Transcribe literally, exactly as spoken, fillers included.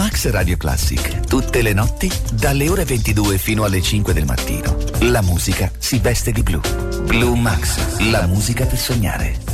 Max Radio Classic, tutte le notti dalle ore ventidue fino alle cinque del mattino. La musica si veste di blu. Blue Max, la musica per sognare.